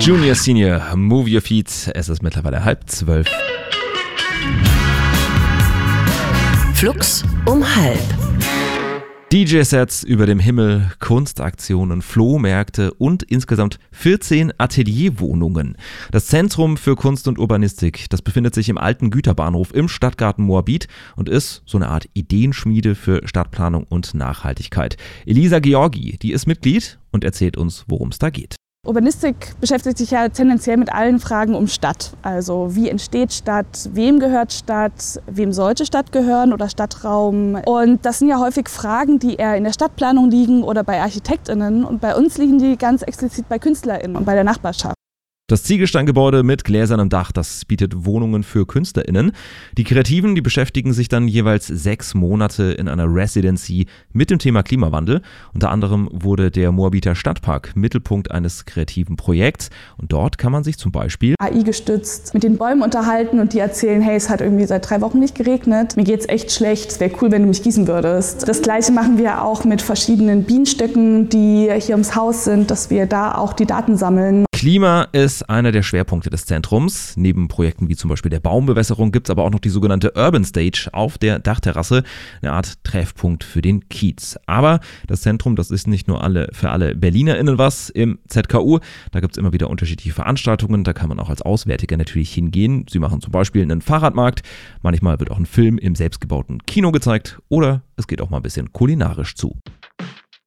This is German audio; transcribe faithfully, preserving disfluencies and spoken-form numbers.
Junior, Senior, Move Your Feet. Es ist mittlerweile halb zwölf. Flux um halb. D J-Sets über dem Himmel, Kunstaktionen, Flohmärkte und insgesamt vierzehn Atelierwohnungen. Das Zentrum für Kunst und Urbanistik, das befindet sich im alten Güterbahnhof im Stadtgarten Moabit und ist so eine Art Ideenschmiede für Stadtplanung und Nachhaltigkeit. Elisa Georgi, die ist Mitglied und erzählt uns, worum es da geht. Urbanistik beschäftigt sich ja tendenziell mit allen Fragen um Stadt. Also wie entsteht Stadt, wem gehört Stadt, wem sollte Stadt gehören oder Stadtraum. Und das sind ja häufig Fragen, die eher in der Stadtplanung liegen oder bei ArchitektInnen. Und bei uns liegen die ganz explizit bei KünstlerInnen und bei der Nachbarschaft. Das Ziegelsteingebäude mit gläsernem Dach, das bietet Wohnungen für KünstlerInnen. Die Kreativen, die beschäftigen sich dann jeweils sechs Monate in einer Residency mit dem Thema Klimawandel. Unter anderem wurde der Moabiter Stadtpark Mittelpunkt eines kreativen Projekts. Und dort kann man sich zum Beispiel A I gestützt mit den Bäumen unterhalten und die erzählen, hey, es hat irgendwie seit drei Wochen nicht geregnet, mir geht's echt schlecht, es wäre cool, wenn du mich gießen würdest. Das Gleiche machen wir auch mit verschiedenen Bienenstöcken, die hier ums Haus sind, dass wir da auch die Daten sammeln. Klima ist einer der Schwerpunkte des Zentrums. Neben Projekten wie zum Beispiel der Baumbewässerung gibt es aber auch noch die sogenannte Urban Stage auf der Dachterrasse, eine Art Treffpunkt für den Kiez. Aber das Zentrum, das ist nicht nur alle für alle BerlinerInnen was im Z K U. Da gibt es immer wieder unterschiedliche Veranstaltungen, da kann man auch als Auswärtiger natürlich hingehen. Sie machen zum Beispiel einen Fahrradmarkt, manchmal wird auch ein Film im selbstgebauten Kino gezeigt oder es geht auch mal ein bisschen kulinarisch zu.